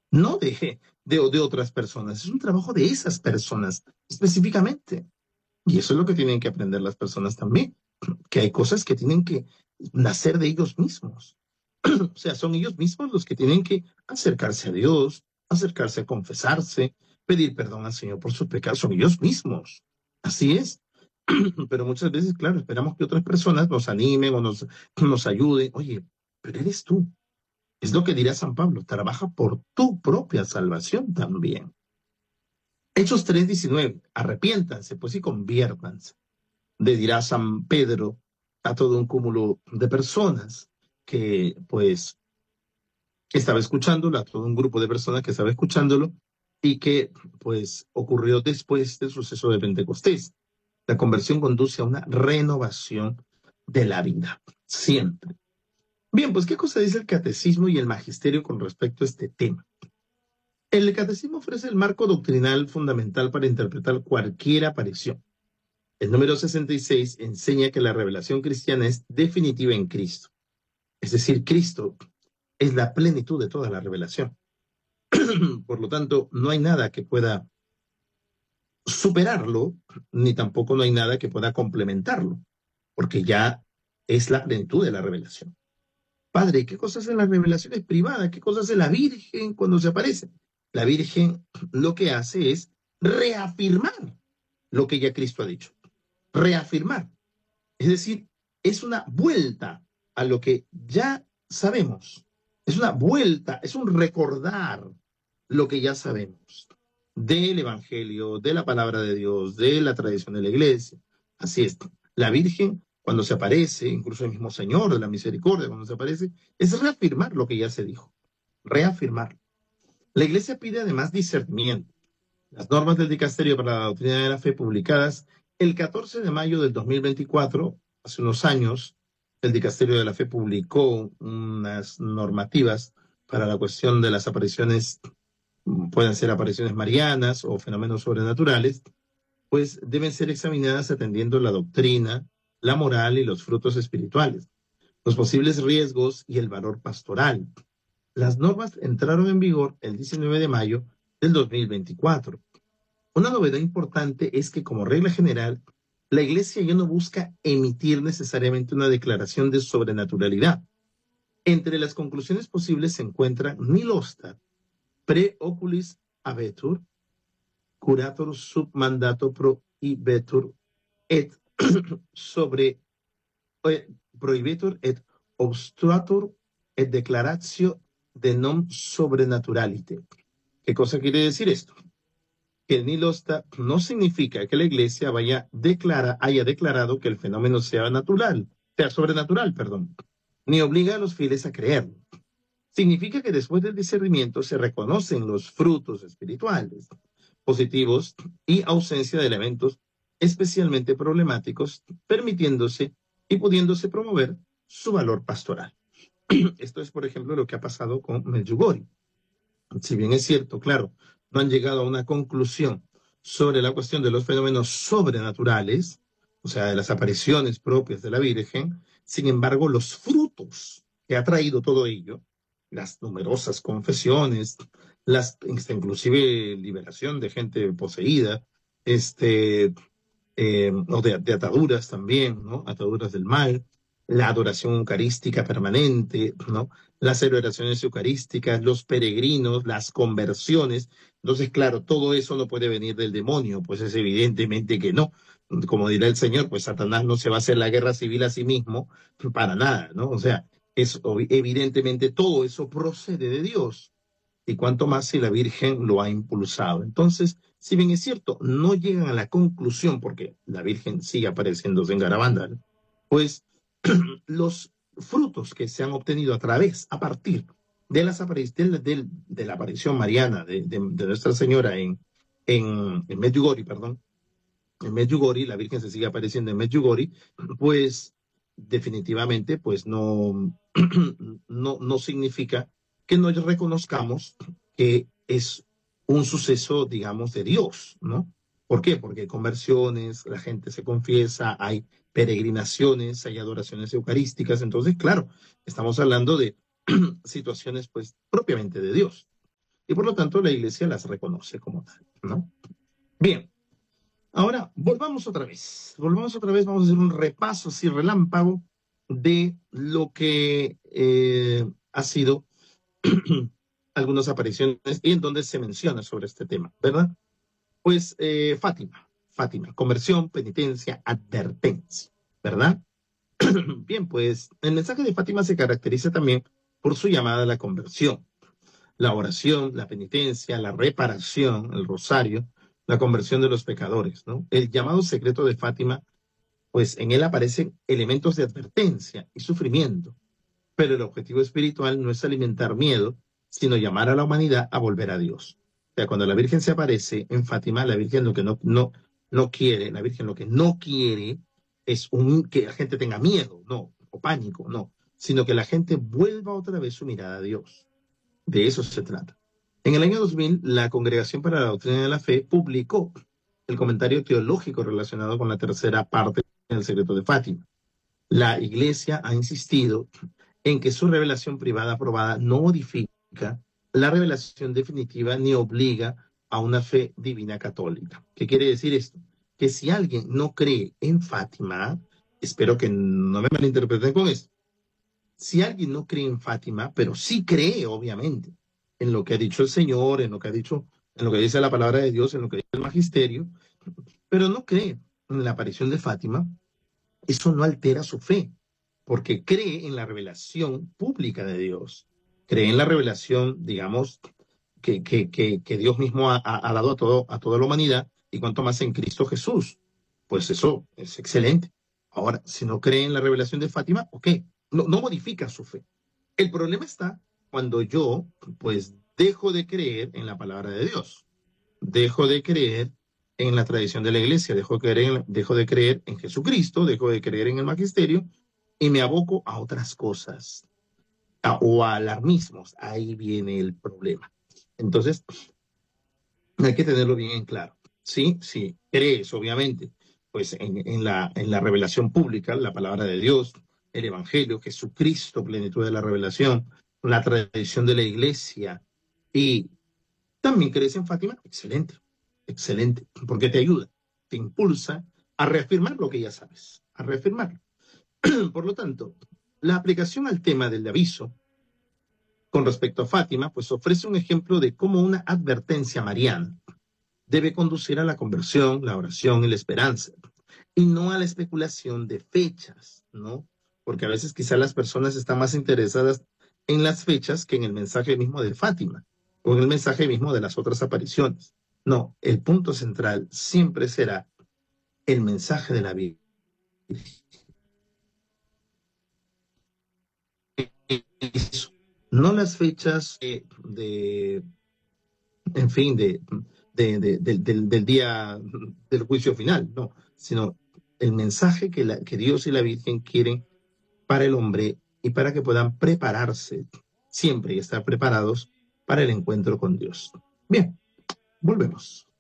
no de otras personas, es un trabajo de esas personas específicamente. Y eso es lo que tienen que aprender las personas también, que hay cosas que tienen que nacer de ellos mismos. O sea, son ellos mismos los que tienen que acercarse a Dios, acercarse a confesarse, pedir perdón al Señor por sus pecados, son ellos mismos. Así es. Pero muchas veces, claro, esperamos que otras personas nos animen o nos ayuden. Oye, pero eres tú. Es lo que dirá San Pablo, trabaja por tu propia salvación también. Hechos 3:19, arrepiéntanse pues y conviértanse, le dirá San Pedro a todo un cúmulo de personas que pues estaba escuchándolo, a todo un grupo de personas que estaba escuchándolo y que pues ocurrió después del suceso de Pentecostés. La conversión conduce a una renovación de la vida, siempre. Bien, pues ¿qué cosa dice el catecismo y el magisterio con respecto a este tema? El catecismo ofrece el marco doctrinal fundamental para interpretar cualquier aparición. El número 66 enseña que la revelación cristiana es definitiva en Cristo. Es decir, Cristo es la plenitud de toda la revelación. Por lo tanto, no hay nada que pueda superarlo, ni tampoco no hay nada que pueda complementarlo, porque ya es la plenitud de la revelación. Padre, ¿qué cosas en las revelaciones privadas? ¿Qué cosas hace la Virgen cuando se aparece? La Virgen lo que hace es reafirmar lo que ya Cristo ha dicho. Reafirmar. Es decir, es una vuelta a lo que ya sabemos. Es una vuelta, es un recordar lo que ya sabemos del Evangelio, de la palabra de Dios, de la tradición de la iglesia. Así es. La Virgen, cuando se aparece, incluso el mismo Señor de la Misericordia, cuando se aparece, es reafirmar lo que ya se dijo. Reafirmar. La iglesia pide además discernimiento. Las normas del Dicasterio para la Doctrina de la Fe publicadas el 14 de mayo del 2024, hace unos años, el Dicasterio de la Fe publicó unas normativas para la cuestión de las apariciones, pueden ser apariciones marianas o fenómenos sobrenaturales, pues deben ser examinadas atendiendo la doctrina, la moral y los frutos espirituales, los posibles riesgos y el valor pastoral. Las normas entraron en vigor el 19 de mayo del 2024. Una novedad importante es que, como regla general, la Iglesia ya no busca emitir necesariamente una declaración de sobrenaturalidad. Entre las conclusiones posibles se encuentran nil osta, pre oculis habetur, curator sub mandato prohibetur, et sobre prohibitur et obstruatur et declaratio de non sobrenaturalite. ¿Qué cosa quiere decir esto? Que el nilosta no significa que la iglesia haya declarado que el fenómeno sea sobrenatural, perdón, ni obliga a los fieles a creerlo. Significa que después del discernimiento se reconocen los frutos espirituales positivos y ausencia de elementos especialmente problemáticos, permitiéndose y pudiéndose promover su valor pastoral. Esto es, por ejemplo, lo que ha pasado con Medjugorje. Si bien es cierto, claro, no han llegado a una conclusión sobre la cuestión de los fenómenos sobrenaturales, o sea, de las apariciones propias de la Virgen, sin embargo, los frutos que ha traído todo ello, las numerosas confesiones, inclusive liberación de gente poseída, o de ataduras también, ¿no? Ataduras del mal, la adoración eucarística permanente, ¿no? Las celebraciones eucarísticas, los peregrinos, las conversiones. Entonces, claro, todo eso no puede venir del demonio, pues es evidentemente que no. Como dirá el Señor, pues Satanás no se va a hacer la guerra civil a sí mismo para nada, ¿no? O sea, evidentemente todo eso procede de Dios y cuanto más si la Virgen lo ha impulsado. Entonces, si bien es cierto, no llegan a la conclusión, porque la Virgen sigue apareciéndose en Garabandal, ¿no? Pues los frutos que se han obtenido a partir de, de la aparición mariana de Nuestra Señora en Medjugorje, perdón, en Medjugorje, la Virgen se sigue apareciendo en Medjugorje, pues definitivamente pues no significa que no reconozcamos que es un suceso, digamos, de Dios, ¿no? ¿Por qué? Porque hay conversiones, la gente se confiesa, hay peregrinaciones, hay adoraciones eucarísticas, entonces, claro, estamos hablando de situaciones pues propiamente de Dios. y por lo tanto la iglesia las reconoce como tal, ¿no? Bien, ahora volvamos otra vez, vamos a hacer un repaso así relámpago de lo que ha sido algunas apariciones y en donde se menciona sobre este tema, ¿verdad? Pues Fátima, conversión, penitencia, advertencia, ¿verdad? Bien, pues el mensaje de Fátima se caracteriza también por su llamada a la conversión, la oración, la penitencia, la reparación, el rosario, la conversión de los pecadores, ¿no? El llamado secreto de Fátima, pues en él aparecen elementos de advertencia y sufrimiento, pero el objetivo espiritual no es alimentar miedo, sino llamar a la humanidad a volver a Dios. O sea, cuando la Virgen se aparece en Fátima, la Virgen lo que no quiere, la Virgen lo que no quiere es que la gente tenga miedo, no, o pánico, no, sino que la gente vuelva otra vez su mirada a Dios. De eso se trata. En el año 2000, la Congregación para la Doctrina de la Fe publicó el comentario teológico relacionado con la tercera parte del secreto de Fátima. La Iglesia ha insistido en que su revelación privada aprobada no modifica la revelación definitiva ni obliga a una fe divina católica. ¿Qué quiere decir esto? Que si alguien no cree en Fátima, espero que no me malinterpreten con esto, si alguien no cree en Fátima, pero sí cree, obviamente, en lo que ha dicho el Señor, en lo que ha dicho, en lo que dice la palabra de Dios, en lo que dice el magisterio, pero no cree en la aparición de Fátima, eso no altera su fe, porque cree en la revelación pública de Dios, cree en la revelación, digamos, que Dios mismo ha dado a toda la humanidad, y cuanto más en Cristo Jesús. Pues eso es excelente. Ahora, si no cree en la revelación de Fátima, ok, no modifica su fe. El problema está cuando yo, pues, dejo de creer en la palabra de Dios, dejo de creer en la tradición de la iglesia, dejo de creer en Jesucristo, dejo de creer en el magisterio y me aboco a otras cosas o a alarmismos. Ahí viene el problema. Entonces, hay que tenerlo bien en claro. Sí, sí, crees, obviamente, pues en la revelación pública, la palabra de Dios, el Evangelio, Jesucristo, plenitud de la revelación, la tradición de la iglesia, y también crees en Fátima, excelente, excelente, porque te ayuda, te impulsa a reafirmar lo que ya sabes, a reafirmarlo. Por lo tanto, la aplicación al tema del aviso con respecto a Fátima, pues ofrece un ejemplo de cómo una advertencia mariana debe conducir a la conversión, la oración y la esperanza, y no a la especulación de fechas, ¿no? Porque a veces quizá las personas están más interesadas en las fechas que en el mensaje mismo de Fátima o en el mensaje mismo de las otras apariciones. No, el punto central siempre será el mensaje de la Biblia. Eso. No las fechas en fin, del día del juicio final, no, sino el mensaje que Dios y la Virgen quieren para el hombre y para que puedan prepararse siempre y estar preparados para el encuentro con Dios. Bien, volvemos.